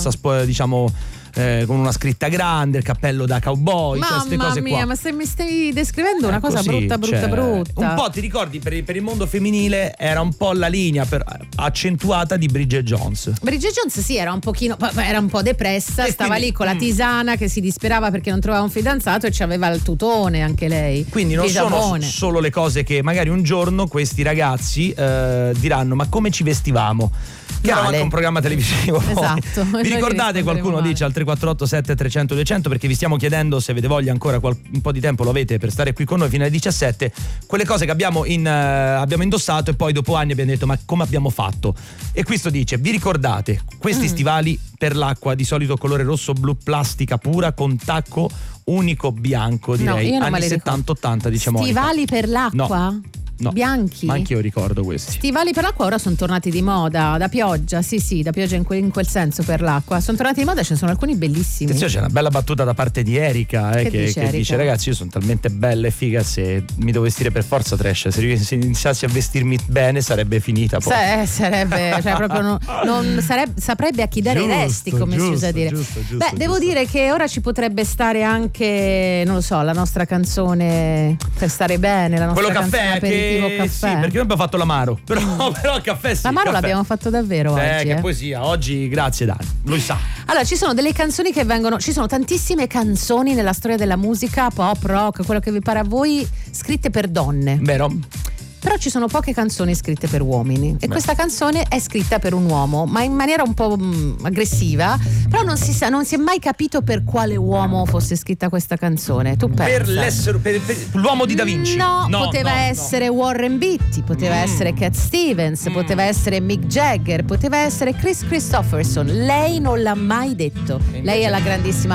grossa, diciamo con una scritta grande, il cappello da cowboy, cioè queste cose qua. Mamma mia, ma mi stai descrivendo una cosa così, brutta. Un po' ti ricordi per il mondo femminile era un po' la linea accentuata di Bridget Jones. Bridget Jones sì, era un po' depressa, stava lì con la tisana che si disperava perché non trovava un fidanzato e c'aveva il tutone anche lei. Quindi non sono solo le cose che magari un giorno questi ragazzi diranno ma come ci vestivamo? Che era anche un programma televisivo. Esatto. Vi ricordate, qualcuno dice al 348 300 200, perché vi stiamo chiedendo, se avete voglia ancora un po' di tempo lo avete per stare qui con noi fino alle 17, quelle cose che abbiamo indossato e poi dopo anni abbiamo detto ma come abbiamo fatto? E questo dice: vi ricordate questi stivali per l'acqua di solito colore rosso blu plastica pura con tacco unico bianco, direi anni 70-80, diciamo. Stivali per l'acqua? No, bianchi? Ma anche io ricordo questi stivali per l'acqua. Ora sono tornati di moda, da pioggia, sì, da pioggia in quel senso per l'acqua. Sono tornati di moda, ce ne sono alcuni bellissimi. Attenzione, c'è una bella battuta da parte di Erika che dice: ragazzi, io sono talmente bella e figa, se mi devo vestire per forza trash, se iniziassi a vestirmi bene sarebbe finita poi. Sarebbe, cioè proprio saprebbe a chi dare i resti, come si usa dire. Giusto, devo dire che ora ci potrebbe stare anche, non lo so, la nostra canzone per stare bene, la nostra quello canzone caffè caffè. Sì, perché noi abbiamo fatto l'amaro, però il caffè sì. L'amaro l'abbiamo fatto davvero oggi. Che poesia, oggi grazie Dani, lui sa. Allora, ci sono delle canzoni che ci sono tantissime canzoni nella storia della musica, pop, rock, quello che vi pare a voi, scritte per donne. Vero? Però ci sono poche canzoni scritte per uomini e questa canzone è scritta per un uomo, ma in maniera un po' aggressiva, però non si è mai capito per quale uomo fosse scritta questa canzone. Tu pensa? Per l'uomo di Da Vinci? No, poteva essere Warren Beatty, poteva essere Cat Stevens, poteva essere Mick Jagger, poteva essere Chris Christopherson. Lei non l'ha mai detto. Lei è la grandissima